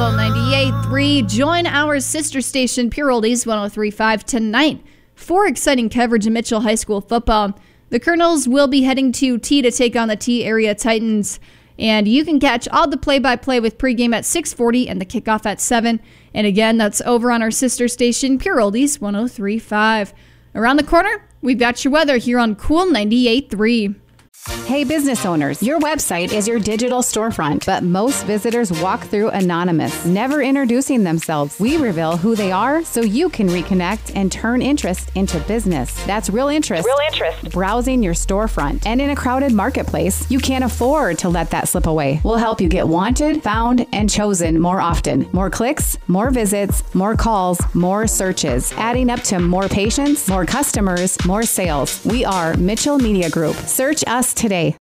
Cool 98.3. Join our sister station, Pure Oldies 103.5 tonight for exciting coverage of Mitchell High School football. The Colonels will be heading to T to take on the T area Titans. And you can catch all the play-by-play with pregame at 6:40 and the kickoff at 7. And again, that's over on our sister station, Pure Oldies 103.5. Around the corner, we've got your weather here on Cool 98.3. Hey, business owners, your website is your digital storefront, but most visitors walk through anonymous, never introducing themselves. We reveal who they are so you can reconnect and turn interest into business. That's real interest. Browsing your storefront. And in a crowded marketplace, you can't afford to let that slip away. We'll help you get wanted, found, and chosen more often. More clicks, more visits, more calls, more searches, adding up to more patients, more customers, more sales. We are Mitchell Media Group. Search us today.